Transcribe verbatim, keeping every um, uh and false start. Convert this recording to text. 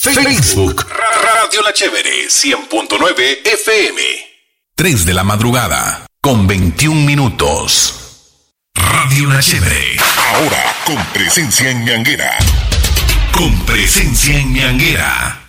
Facebook, Radio La Chévere, cien punto nueve F M. tres de la madrugada, con veintiún minutos. Radio La Chévere. Ahora, con presencia en Ñanguera. Con presencia en Ñanguera.